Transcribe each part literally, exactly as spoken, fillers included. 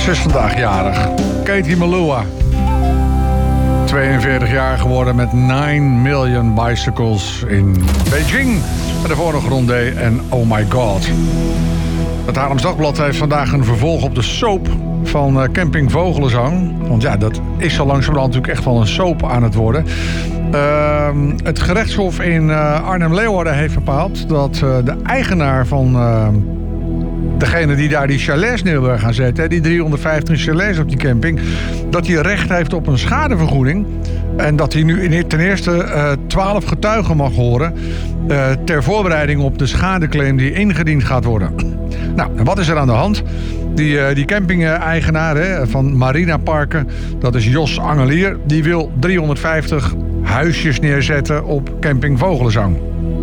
Ze is vandaag jarig. Katie Melua. tweeënveertig jaar geworden met nine million bicycles in Beijing. Met daarvoor nog Rondé en Oh My God. Het Haarlems Dagblad heeft vandaag een vervolg op de soap van Camping Vogelenzang. Want ja, dat is zo langzamerhand natuurlijk echt wel een soap aan het worden. Uh, het gerechtshof in uh, Arnhem-Leeuwarden heeft bepaald dat uh, de eigenaar van uh, degene die daar die chalets neer wil gaan zetten, die driehonderdvijftig chalets op die camping, dat hij recht heeft op een schadevergoeding. En dat hij nu ten eerste uh, twaalf getuigen mag horen uh, ter voorbereiding op de schadeclaim die ingediend gaat worden. Nou, en wat is er aan de hand? Die, uh, die camping-eigenaar hè, van Marina Parken, dat is Jos Angelier, die wil driehonderdvijftig huisjes neerzetten op camping Vogelenzang.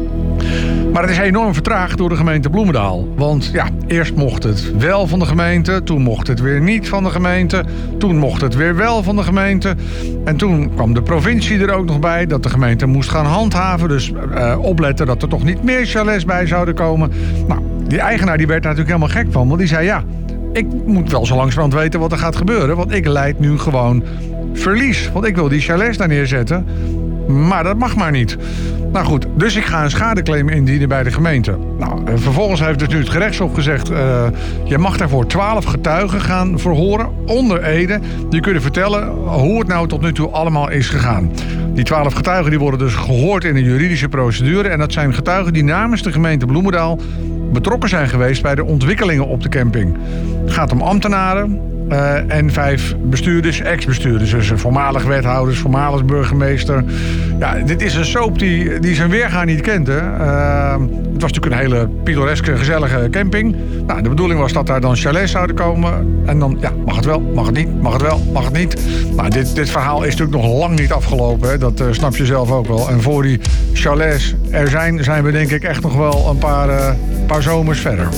Maar het is enorm vertraagd door de gemeente Bloemendaal. Want ja, eerst mocht het wel van de gemeente, toen mocht het weer niet van de gemeente, toen mocht het weer wel van de gemeente. En toen kwam de provincie er ook nog bij dat de gemeente moest gaan handhaven. Dus uh, opletten dat er toch niet meer chalets bij zouden komen. Nou, die eigenaar die werd daar natuurlijk helemaal gek van, want die zei ja, ik moet wel zo langzamerhand weten wat er gaat gebeuren, want ik lijd nu gewoon verlies. Want ik wil die chalets daar neerzetten, maar dat mag maar niet. Nou goed, dus ik ga een schadeclaim indienen bij de gemeente. Nou, vervolgens heeft dus nu het gerechtshof gezegd, Uh, je mag daarvoor twaalf getuigen gaan verhoren onder ede. Die kunnen vertellen hoe het nou tot nu toe allemaal is gegaan. Die twaalf getuigen die worden dus gehoord in een juridische procedure. En dat zijn getuigen die namens de gemeente Bloemendaal betrokken zijn geweest bij de ontwikkelingen op de camping. Het gaat om ambtenaren uh, en vijf bestuurders, ex-bestuurders. Dus voormalig wethouders, voormalig burgemeester. Ja, dit is een soap die, die zijn weerga niet kent. Hè. Uh, het was natuurlijk een hele pittoreske, gezellige camping. Nou, de bedoeling was dat daar dan chalets zouden komen. En dan, ja, mag het wel, mag het niet, mag het wel, mag het niet. Nou, dit, dit verhaal is natuurlijk nog lang niet afgelopen. Hè. Dat uh, snap je zelf ook wel. En voor die chalets er zijn, zijn we denk ik echt nog wel een paar, uh, paar zomers verder.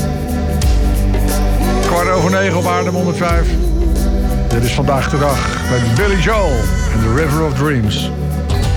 Kwart over negen op Aardem honderdvijf. Dit is vandaag de dag met Billy Joel en The River of Dreams.